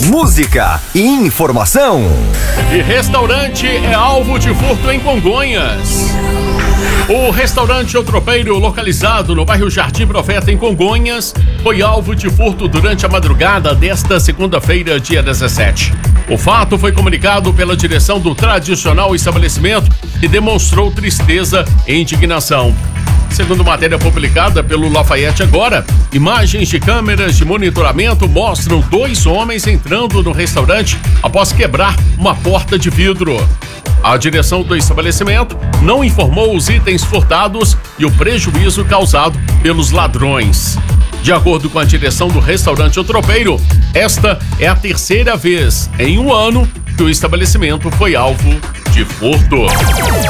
música e informação. E restaurante é alvo de furto em Congonhas. O restaurante O Tropeiro, localizado no bairro Jardim Profeta, em Congonhas, foi alvo de furto durante a madrugada desta segunda-feira, dia 17. O fato foi comunicado pela direção do tradicional estabelecimento, que demonstrou tristeza e indignação. Segundo matéria publicada pelo Lafayette Agora, imagens de câmeras de monitoramento mostram 2 homens entrando no restaurante após quebrar uma porta de vidro. A direção do estabelecimento não informou os itens furtados e o prejuízo causado pelos ladrões. De acordo com a direção do restaurante O Tropeiro, esta é a 3ª vez em um ano que o estabelecimento foi alvo de furto.